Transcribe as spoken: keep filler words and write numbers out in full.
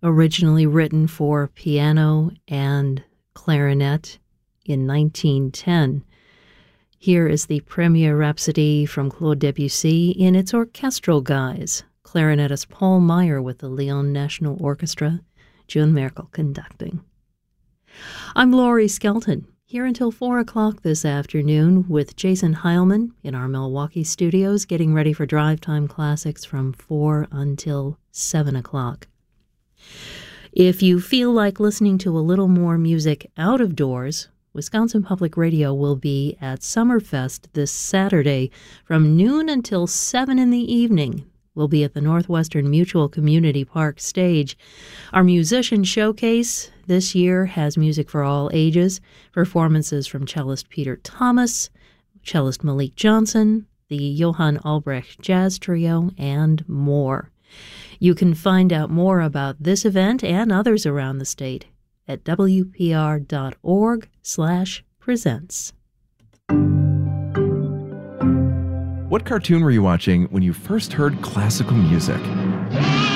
originally written for piano and clarinet in nineteen ten. Here is the Premier Rhapsody from Claude Debussy in its orchestral guise. Clarinetist Paul Meyer with the Lyon National Orchestra, June Merkel conducting. I'm Laurie Skelton, here until four o'clock this afternoon with Jason Heilman in our Milwaukee studios, getting ready for Drive Time Classics from four until seven o'clock. If you feel like listening to a little more music out of doors, Wisconsin Public Radio will be at Summerfest this Saturday from noon until seven in the evening. We'll be at the Northwestern Mutual Community Park stage. Our musician showcase this year has music for all ages, performances from cellist Peter Thomas, cellist Malik Johnson, the Johann Albrecht Jazz Trio, and more. You can find out more about this event and others around the state at w p r dot org slash presents. What cartoon were you watching when you first heard classical music?